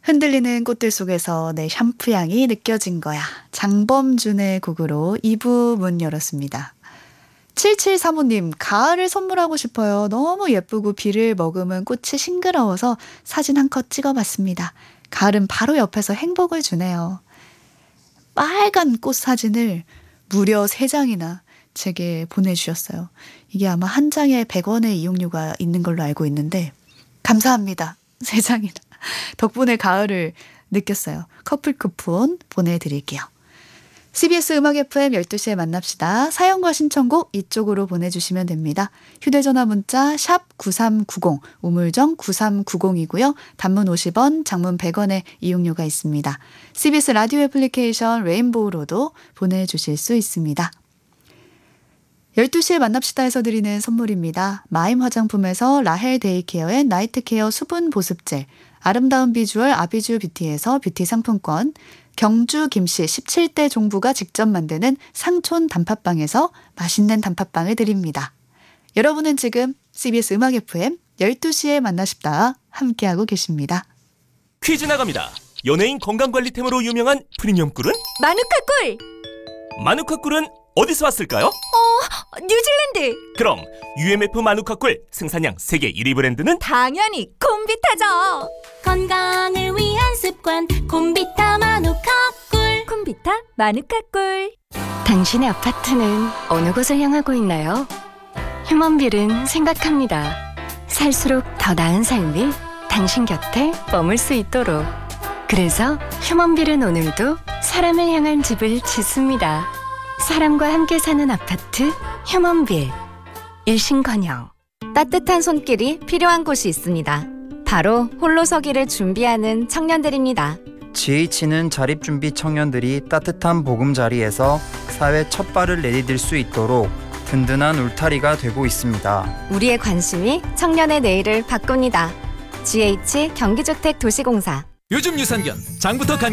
흔들리는 꽃들 속에서 내 샴푸 향이 느껴진 거야. 장범준의 곡으로 2부 문 열었습니다. 7735님, 가을을 선물하고 싶어요. 너무 예쁘고 비를 머금은 꽃이 싱그러워서 사진 한 컷 찍어봤습니다. 가을은 바로 옆에서 행복을 주네요. 빨간 꽃 사진을 무려 3장이나 제게 보내주셨어요. 이게 아마 한 장에 100원의 이용료가 있는 걸로 알고 있는데 감사합니다. 3장이나. 덕분에 가을을 느꼈어요. 커플 쿠폰 보내드릴게요. CBS 음악 FM 12시에 만납시다. 사연과 신청곡 이쪽으로 보내주시면 됩니다. 휴대전화 문자 샵 9390, 우물정 9390이고요. 단문 50원, 장문 100원의 이용료가 있습니다. CBS 라디오 애플리케이션 레인보우로도 보내주실 수 있습니다. 12시에 만납시다에서 드리는 선물입니다. 마임 화장품에서 라헬 데이케어 앤 나이트케어 수분 보습젤, 아름다운 비주얼 아비주 뷰티에서 뷰티 상품권, 경주 김씨 17대 종부가 직접 만드는 상촌 단팥빵에서 맛있는 단팥빵을 드립니다. 여러분은 지금 CBS 음악 FM 12시에 만나십다 함께하고 계십니다. 퀴즈 나갑니다. 연예인 건강관리템으로 유명한 프리미엄 꿀은? 마누카 꿀! 마누카 꿀은 어디서 왔을까요? 뉴질랜드! 그럼 UMF 마누카 꿀 생산량 세계 1위 브랜드는? 당연히 콤비타죠! 건강을 위한 습관 콤비타 마누카 꿀. 콤비타 마누카 꿀. 당신의 아파트는 어느 곳을 향하고 있나요? 휴먼빌은 생각합니다. 살수록 더 나은 삶이 당신 곁에 머물 수 있도록. 그래서 휴먼빌은 오늘도 사람을 향한 집을 짓습니다. 사람과 함께 사는 아파트 휴먼빌. 일신건영. 따뜻한 손길이 필요한 곳이 있습니다. 바로 홀로서기를 준비하는 청년들입니다. GH는 자립준비 청년들이 따뜻한 보금자리에서 사회 첫 발을 내디딜 수 있도록 든든한 울타리가 되고 있습니다. 우리의 관심이 청년의 내일을 바꿉니다. GH 경기주택도시공사. 요즘 유산균 장부터 간